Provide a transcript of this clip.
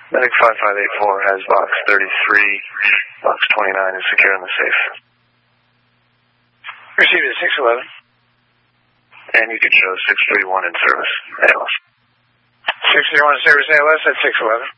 Medic 5584 has box 33, box 29 is secure in the safe. Received at 611. And you can show 631 in service, ALS. 631 in service, ALS at 611.